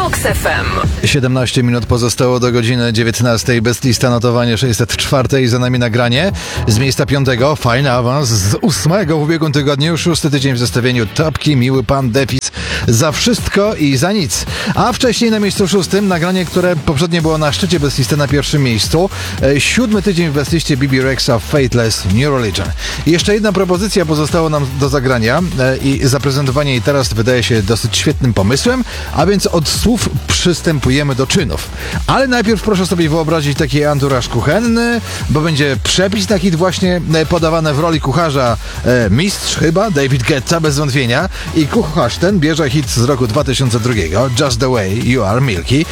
Vox FM. 17 minut pozostało do godziny 19. Bez lista notowania 604. Za nami nagranie z miejsca 5. Fajny awans z 8. w ubiegłym tygodniu. 6. tydzień w zestawieniu Topki, Miły Pan, Depis, Za wszystko i za nic. A wcześniej na miejscu 6. nagranie, które poprzednio było na szczycie bez listy na pierwszym miejscu. 7. tydzień w bezliście BB Rexa, Fateless, New Religion. I jeszcze jedna propozycja pozostała nam do zagrania i zaprezentowanie jej teraz wydaje się dosyć świetnym pomysłem, a więc od słów przystępujemy do czynów. Ale najpierw proszę sobie wyobrazić taki anturaż kuchenny, bo będzie przepis na hit właśnie podawany w roli kucharza mistrz chyba, David Guetta bez wątpienia, i kucharz ten bierze hit z roku 2002, Just the Way You Are Milky,